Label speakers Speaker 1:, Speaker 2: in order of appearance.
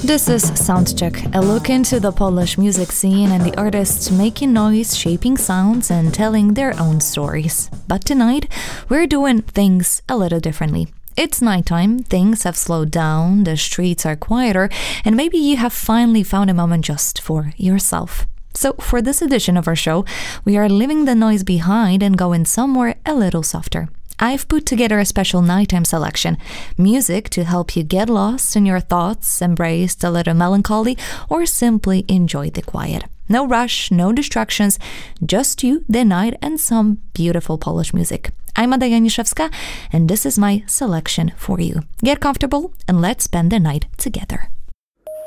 Speaker 1: This is Soundcheck, a look into the Polish music scene and the artists making noise, shaping sounds, and telling their own stories. But tonight, we're doing things a little differently. It's nighttime, things have slowed down, the streets are quieter, and maybe you have finally found a moment just for yourself. So for this edition of our show, we are leaving the noise behind and going somewhere a little softer. I've put together a special nighttime selection, music to help you get lost in your thoughts, embrace a little melancholy, or simply enjoy the quiet. No rush, no distractions, just you, the night, and some beautiful Polish music. I'm Ada Janiszewska, and this is my selection for you. Get comfortable and let's spend the night together.